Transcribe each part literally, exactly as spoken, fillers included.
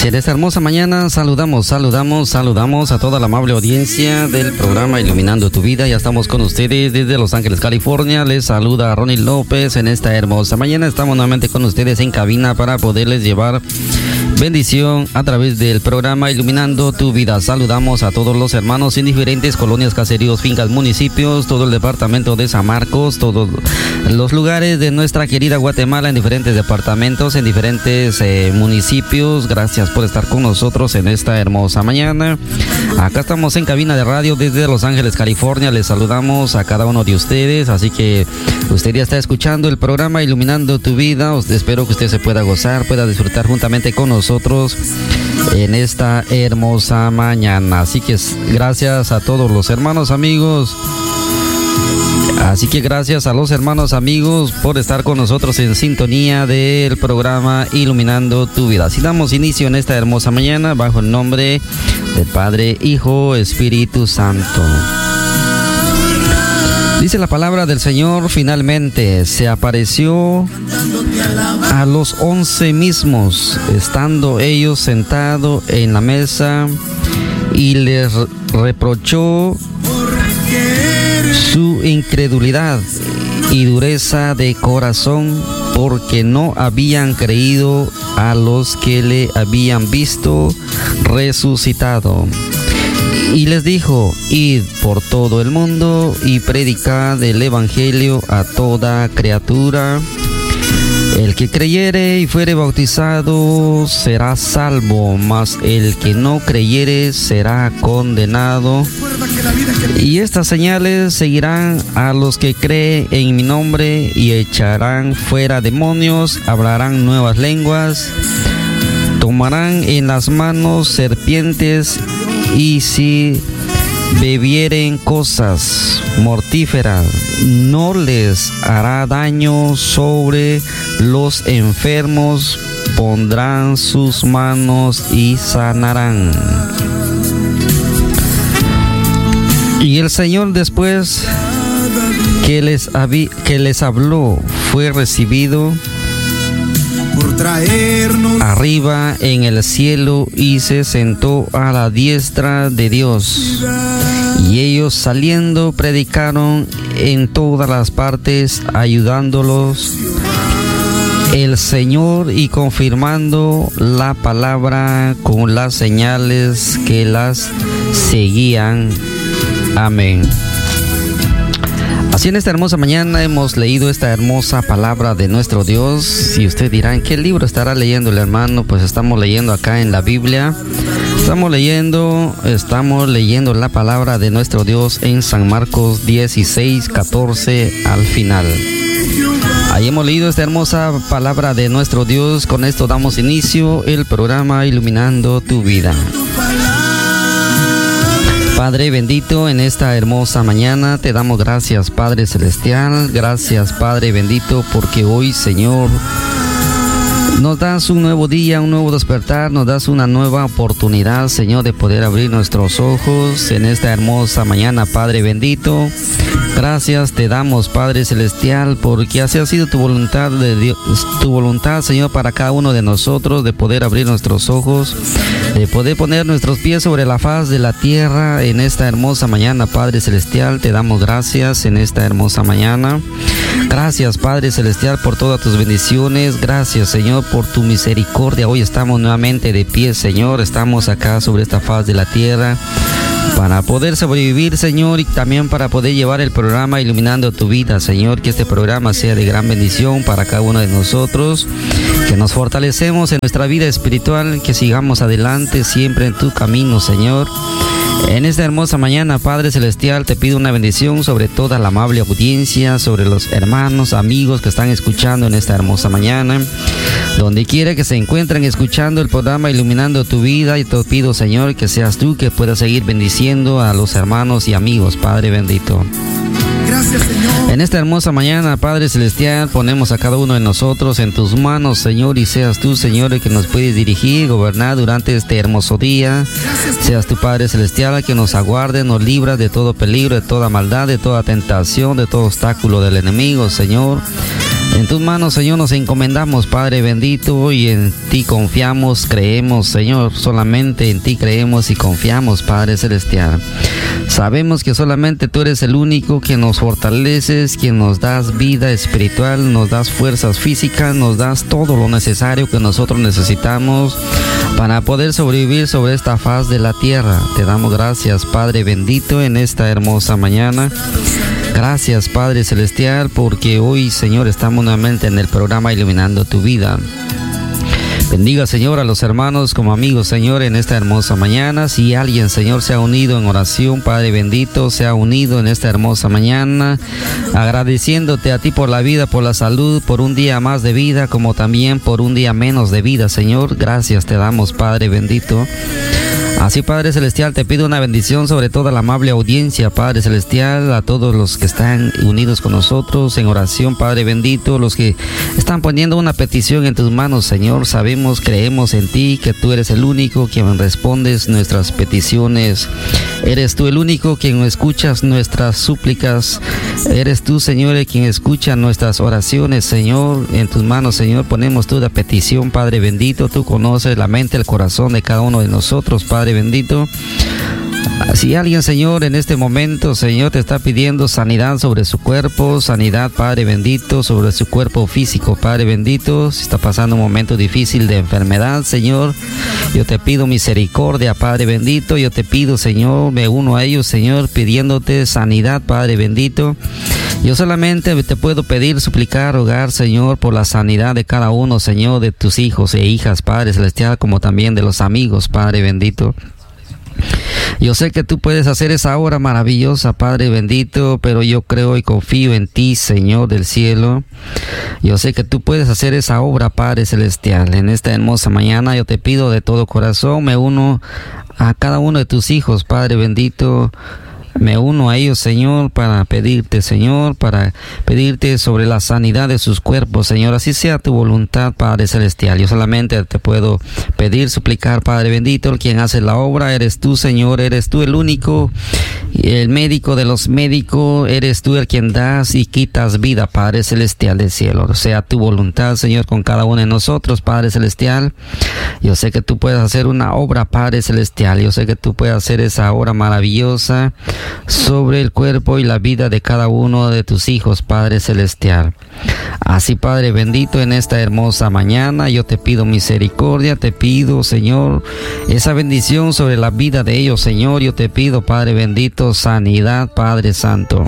En esta hermosa mañana saludamos, saludamos, saludamos a toda la amable audiencia del programa Iluminando tu Vida. Ya estamos con ustedes desde Los Ángeles, California. Les saluda Ronnie López. En esta hermosa mañana estamos nuevamente con ustedes en cabina para poderles llevar bendición a través del programa Iluminando tu Vida. Saludamos a todos los hermanos en diferentes colonias, caseríos, fincas, municipios, todo el departamento de San Marcos, todos los lugares de nuestra querida Guatemala, en diferentes departamentos, en diferentes eh, municipios. Gracias por estar con nosotros en esta hermosa mañana. Acá estamos en cabina de radio desde Los Ángeles, California. Les saludamos a cada uno de ustedes. Así que usted ya está escuchando el programa Iluminando tu Vida. Espero que usted se pueda gozar, pueda disfrutar juntamente con nosotros en esta hermosa mañana. Así que gracias a todos los hermanos amigos. Así que gracias a los hermanos amigos por estar con nosotros en sintonía del programa Iluminando tu Vida. Así damos inicio en esta hermosa mañana bajo el nombre del Padre, Hijo, Espíritu Santo. Dice la palabra del Señor: finalmente se apareció a los once mismos, estando ellos sentados en la mesa, y les reprochó su incredulidad y dureza de corazón, porque no habían creído a los que le habían visto resucitado. Y les dijo: id por todo el mundo y predicad el evangelio a toda criatura. El que creyere y fuere bautizado será salvo, mas el que no creyere será condenado. Y estas señales seguirán a los que creen en mi nombre, y echarán fuera demonios, hablarán nuevas lenguas, tomarán en las manos serpientes, y si bebieren cosas mortíferas, no les hará daño. Sobre los enfermos pondrán sus manos y sanarán. Y el Señor, después que les, habí, que les habló, fue recibido por traernos arriba en el cielo, y se sentó a la diestra de Dios. Y ellos, saliendo, predicaron en todas las partes, ayudándolos el Señor y confirmando la palabra con las señales que las seguían. Amén. Así en esta hermosa mañana hemos leído esta hermosa palabra de nuestro Dios. Y usted dirá: ¿en qué libro estará leyendo el hermano? Pues estamos leyendo acá en la Biblia. Estamos leyendo, estamos leyendo la palabra de nuestro Dios en San Marcos dieciséis, catorce al final. Ahí hemos leído esta hermosa palabra de nuestro Dios. Con esto damos inicio el programa Iluminando tu Vida. Padre bendito, en esta hermosa mañana te damos gracias, Padre celestial. Gracias, Padre bendito, porque hoy, Señor, nos das un nuevo día, un nuevo despertar, nos das una nueva oportunidad, Señor, de poder abrir nuestros ojos en esta hermosa mañana, Padre bendito. Gracias te damos, Padre celestial, porque así ha sido tu voluntad, de Dios, tu voluntad, Señor, para cada uno de nosotros, de poder abrir nuestros ojos, de poder poner nuestros pies sobre la faz de la tierra en esta hermosa mañana, Padre celestial. Te damos gracias en esta hermosa mañana. Gracias, Padre celestial, por todas tus bendiciones. Gracias, Señor, por tu misericordia. Hoy estamos nuevamente de pie, Señor. Estamos acá sobre esta faz de la tierra para poder sobrevivir, Señor, y también para poder llevar el programa Iluminando tu Vida, Señor. Que este programa sea de gran bendición para cada uno de nosotros, que nos fortalecemos en nuestra vida espiritual, que sigamos adelante siempre en tu camino, Señor. En esta hermosa mañana, Padre celestial, te pido una bendición sobre toda la amable audiencia, sobre los hermanos, amigos que están escuchando en esta hermosa mañana, donde quiera que se encuentren escuchando el programa Iluminando tu Vida. Y te pido, Señor, que seas tú que puedas seguir bendiciendo a los hermanos y amigos, Padre bendito. Gracias, Señor. En esta hermosa mañana, Padre celestial, ponemos a cada uno de nosotros en tus manos, Señor, y seas tú, Señor, el que nos puedes dirigir, gobernar durante este hermoso día. Gracias, seas tu, Padre celestial, que nos aguarde, nos libra de todo peligro, de toda maldad, de toda tentación, de todo obstáculo del enemigo, Señor. En tus manos, Señor, nos encomendamos, Padre bendito, y en ti confiamos, creemos, Señor. Solamente en ti creemos y confiamos, Padre celestial. Sabemos que solamente tú eres el único que nos fortaleces, quien nos das vida espiritual, nos das fuerzas físicas, nos das todo lo necesario que nosotros necesitamos para poder sobrevivir sobre esta faz de la tierra. Te damos gracias, Padre bendito, en esta hermosa mañana. Gracias, Padre celestial, porque hoy, Señor, estamos nuevamente en el programa Iluminando tu Vida. Bendiga, Señor, a los hermanos como amigos, Señor, en esta hermosa mañana. Si alguien, Señor, se ha unido en oración, Padre bendito, se ha unido en esta hermosa mañana, agradeciéndote a ti por la vida, por la salud, por un día más de vida, como también por un día menos de vida, Señor. Gracias te damos, Padre bendito. Así, Padre celestial, te pido una bendición sobre toda la amable audiencia, Padre celestial, a todos los que están unidos con nosotros en oración, Padre bendito, los que están poniendo una petición en tus manos, Señor. Sabemos, creemos en ti, que tú eres el único quien respondes nuestras peticiones. Eres tú el único quien escuchas nuestras súplicas. Eres tú, Señor, quien escucha nuestras oraciones, Señor. En tus manos, Señor, ponemos toda petición, Padre bendito. Tú conoces la mente, el corazón de cada uno de nosotros, Padre bendito. Si alguien, Señor, en este momento, Señor, te está pidiendo sanidad sobre su cuerpo, sanidad, Padre bendito, sobre su cuerpo físico, Padre bendito, si está pasando un momento difícil de enfermedad, Señor, yo te pido misericordia, Padre bendito. Yo te pido, Señor, me uno a ellos, Señor, pidiéndote sanidad, Padre bendito. Yo solamente te puedo pedir, suplicar, rogar, Señor, por la sanidad de cada uno, Señor, de tus hijos e hijas, Padre celestial, como también de los amigos, Padre bendito. Yo sé que tú puedes hacer esa obra maravillosa, Padre bendito, pero yo creo y confío en ti, Señor del cielo. Yo sé que tú puedes hacer esa obra, Padre celestial. En esta hermosa mañana yo te pido de todo corazón, me uno a cada uno de tus hijos, Padre bendito. Me uno a ellos, Señor, para pedirte, Señor, para pedirte sobre la sanidad de sus cuerpos, Señor. Así sea tu voluntad, Padre celestial. Yo solamente te puedo pedir, suplicar, Padre bendito, quien hace la obra. Eres tú, Señor, eres tú el único, el médico de los médicos. Eres tú el quien das y quitas vida, Padre celestial del cielo. Sea tu voluntad, Señor, con cada uno de nosotros, Padre celestial. Yo sé que tú puedes hacer una obra, Padre celestial. Yo sé que tú puedes hacer esa obra maravillosa sobre el cuerpo y la vida de cada uno de tus hijos, Padre celestial. Así, Padre bendito, en esta hermosa mañana yo te pido misericordia, te pido, Señor, esa bendición sobre la vida de ellos, Señor. Yo te pido, Padre bendito, sanidad, Padre santo.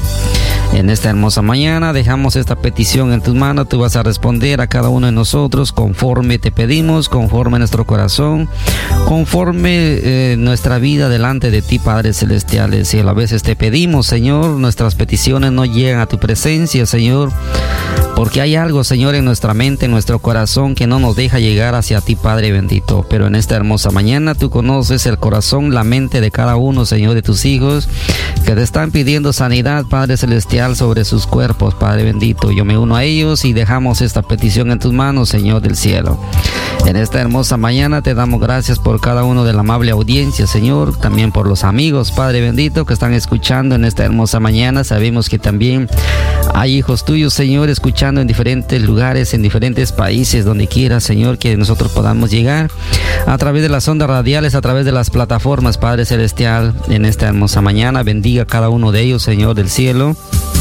En esta hermosa mañana dejamos esta petición en tus manos. Tú vas a responder a cada uno de nosotros conforme te pedimos, conforme nuestro corazón, conforme eh, nuestra vida delante de ti, Padre celestial del cielo. A veces te pedimos, Señor, nuestras peticiones no llegan a tu presencia, Señor, porque hay algo, Señor, en nuestra mente, en nuestro corazón, que no nos deja llegar hacia ti, Padre bendito. Pero en esta hermosa mañana tú conoces el corazón, la mente de cada uno, Señor, de tus hijos, que te están pidiendo sanidad, Padre celestial, sobre sus cuerpos, Padre bendito. Yo me uno a ellos y dejamos esta petición en tus manos, Señor del cielo. En esta hermosa mañana te damos gracias por cada uno de la amable audiencia, Señor, también por los amigos, Padre bendito, que están escuchando en esta hermosa mañana. Sabemos que también hay hijos tuyos, Señor, escuchando en diferentes lugares, en diferentes países, donde quiera, Señor, que nosotros podamos llegar a través de las ondas radiales, a través de las plataformas, Padre celestial. En esta hermosa mañana bendiga a cada uno de ellos, Señor del cielo.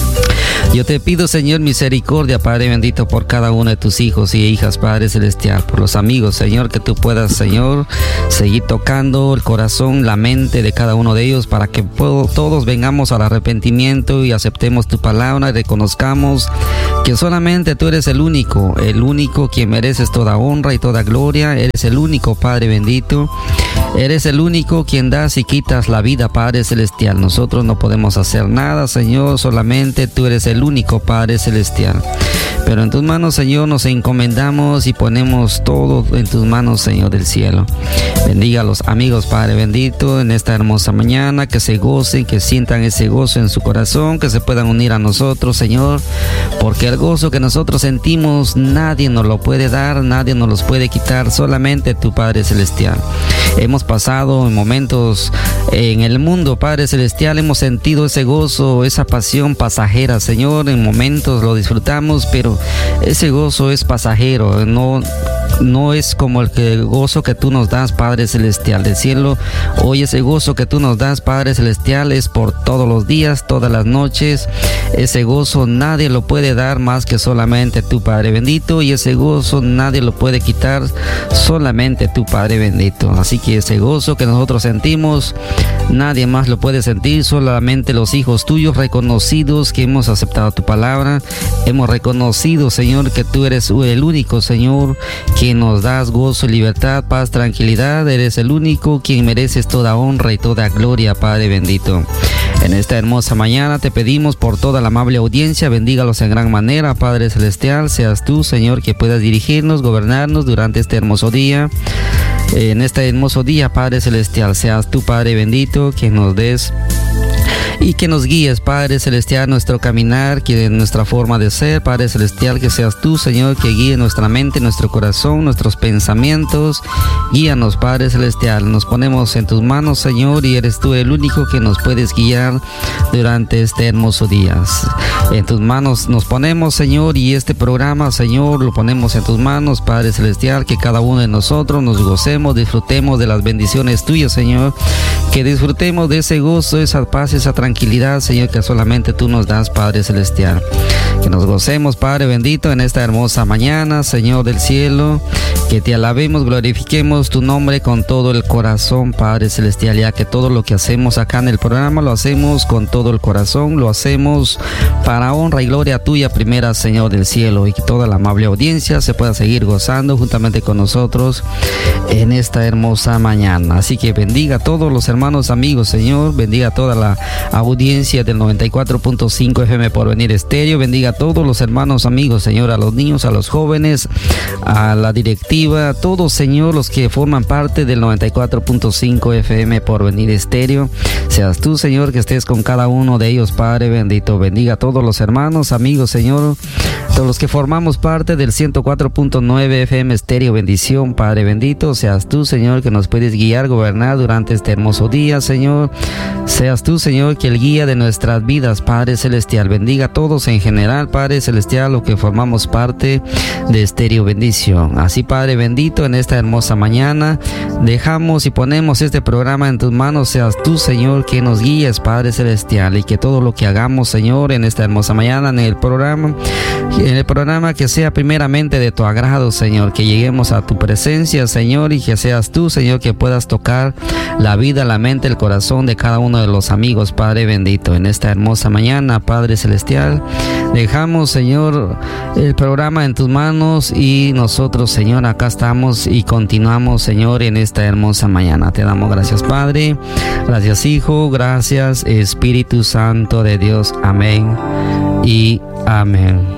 Yo te pido, Señor, misericordia, Padre bendito, por cada uno de tus hijos y hijas, Padre celestial, por los amigos, Señor, que tú puedas, Señor, seguir tocando el corazón, la mente de cada uno de ellos, para que todos vengamos al arrepentimiento y aceptemos tu palabra y reconozcamos que solamente tú eres el único, el único quien mereces toda honra y toda gloria. Eres el único, Padre bendito. Eres el único quien das y quitas la vida, Padre celestial. Nosotros no podemos hacer nada, Señor, solamente tú eres el único, Padre celestial. Pero en tus manos, Señor, nos encomendamos y ponemos todo en tus manos, Señor del cielo. Bendiga a los amigos, Padre bendito, en esta hermosa mañana, que se gocen, que sientan ese gozo en su corazón, que se puedan unir a nosotros, Señor, porque el gozo que nosotros sentimos nadie nos lo puede dar, nadie nos los puede quitar, solamente tu, Padre celestial. Hemos pasado en momentos en el mundo, Padre celestial, hemos sentido ese gozo, esa pasión pasajera, Señor, en momentos lo disfrutamos, pero bendito. Ese gozo es pasajero, no no es como el que, gozo que tú nos das, Padre Celestial del cielo. Hoy ese gozo que tú nos das, Padre Celestial, es por todos los días, todas las noches. Ese gozo nadie lo puede dar más que solamente tu Padre bendito, y ese gozo nadie lo puede quitar, solamente tu Padre bendito. Así que ese gozo que nosotros sentimos, nadie más lo puede sentir, solamente los hijos tuyos reconocidos que hemos aceptado tu palabra. Hemos reconocido, Señor, que tú eres el único, Señor, que nos das gozo, libertad, paz, tranquilidad. Eres el único quien mereces toda honra y toda gloria, Padre bendito. En esta hermosa mañana te pedimos por toda la amable audiencia, bendígalos en gran manera, Padre Celestial. Seas tú, Señor, que puedas dirigirnos, gobernarnos durante este hermoso día. En este hermoso día, Padre Celestial, seas tú, Padre bendito, que nos des y que nos guíes, Padre Celestial, nuestro caminar, que nuestra forma de ser, Padre Celestial, que seas tú, Señor, que guíe nuestra mente, nuestro corazón, nuestros pensamientos. Guíanos, Padre Celestial, nos ponemos en tus manos, Señor, y eres tú el único que nos puedes guiar durante este hermoso día. En tus manos nos ponemos, Señor, y este programa, Señor, lo ponemos en tus manos, Padre Celestial, que cada uno de nosotros nos gocemos, disfrutemos de las bendiciones tuyas, Señor, que disfrutemos de ese gozo, esa paz, esa tranquilidad, Señor, que solamente tú nos das, Padre Celestial. Que nos gocemos, Padre bendito, en esta hermosa mañana, Señor del cielo, que te alabemos, glorifiquemos tu nombre con todo el corazón, Padre Celestial, ya que todo lo que hacemos acá en el programa lo hacemos con todo el corazón, lo hacemos para honra y gloria tuya primera, Señor del cielo, y que toda la amable audiencia se pueda seguir gozando juntamente con nosotros en esta hermosa mañana. Así que bendiga a todos los hermanos, amigos, Señor, bendiga a toda la audiencia del noventa y cuatro punto cinco F M Porvenir Estéreo, bendiga a todos los hermanos, amigos, Señor, a los niños, a los jóvenes, a la directiva, a todos, Señor, los que forman parte del noventa y cuatro punto cinco F M Porvenir Estéreo. Seas tú, Señor, que estés con cada uno de ellos, Padre bendito. Bendiga a todos los hermanos, amigos, Señor, todos los que formamos parte del ciento cuatro punto nueve F M Estéreo. Bendición, Padre bendito. Seas tú, Señor, que nos puedes guiar, gobernar durante este hermoso día, Señor. Seas tú, Señor, que el guía de nuestras vidas, Padre Celestial. Bendiga a todos en general, Padre Celestial, los que formamos parte de Estéreo Bendición. Así, Padre bendito, en esta hermosa mañana dejamos y ponemos este programa en tus manos. Seas tú, Señor, que nos guíes, Padre Celestial, y que todo lo que hagamos, Señor, en esta hermosa mañana, en el programa, en el programa que sea primeramente de tu agrado, Señor, que lleguemos a tu presencia, Señor, y que seas tú, Señor, que puedas tocar la vida, la mente, el corazón de cada uno de los amigos, Padre bendito. En esta hermosa mañana, Padre Celestial, dejamos, Señor, el programa en tus manos, y nosotros, Señor, acá estamos y continuamos, Señor, en esta hermosa mañana. Te damos gracias, Padre, gracias, Hijo, gracias, Espíritu Santo de Dios. Amén y amén.